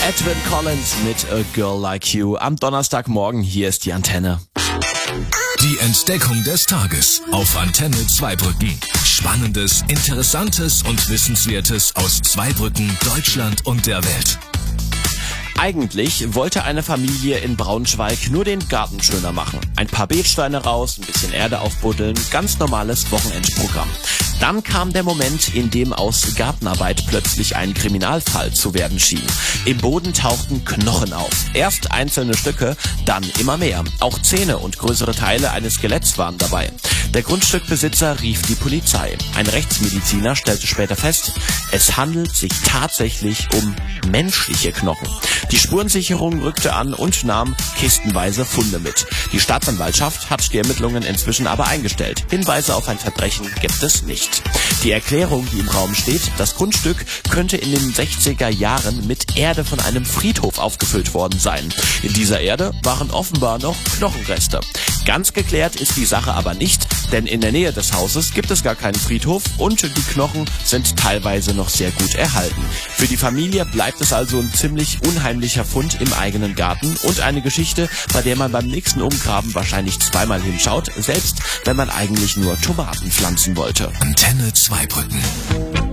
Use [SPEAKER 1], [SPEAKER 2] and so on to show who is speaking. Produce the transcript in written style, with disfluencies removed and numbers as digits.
[SPEAKER 1] Edwin Collins mit A Girl Like You. Am Donnerstagmorgen, hier ist die Antenne.
[SPEAKER 2] Die Entdeckung des Tages auf Antenne Zweibrücken. Spannendes, Interessantes und Wissenswertes aus Zweibrücken, Deutschland und der Welt.
[SPEAKER 1] Eigentlich wollte eine Familie in Braunschweig nur den Garten schöner machen. Ein paar Beetsteine raus, ein bisschen Erde aufbuddeln, ganz normales Wochenendprogramm. Dann kam der Moment, in dem aus Gartenarbeit plötzlich ein Kriminalfall zu werden schien. Im Boden tauchten Knochen auf. Erst einzelne Stücke, dann immer mehr. Auch Zähne und größere Teile eines Skeletts waren dabei. Der Grundstückbesitzer rief die Polizei. Ein Rechtsmediziner stellte später fest, es handelt sich tatsächlich um menschliche Knochen. Die Spurensicherung rückte an und nahm kistenweise Funde mit. Die Staatsanwaltschaft hat die Ermittlungen inzwischen aber eingestellt. Hinweise auf ein Verbrechen gibt es nicht. Die Erklärung, die im Raum steht, das Grundstück könnte in den 60er Jahren mit Erde von einem Friedhof aufgefüllt worden sein. In dieser Erde waren offenbar noch Knochenreste. Ganz geklärt ist die Sache aber nicht, denn in der Nähe des Hauses gibt es gar keinen Friedhof und die Knochen sind teilweise noch sehr gut erhalten. Für die Familie bleibt es also ein ziemlich unheimlicher Fund im eigenen Garten und eine Geschichte, bei der man beim nächsten Umgraben wahrscheinlich zweimal hinschaut, selbst wenn man eigentlich nur Tomaten pflanzen wollte.
[SPEAKER 2] Antenne Zweibrücken.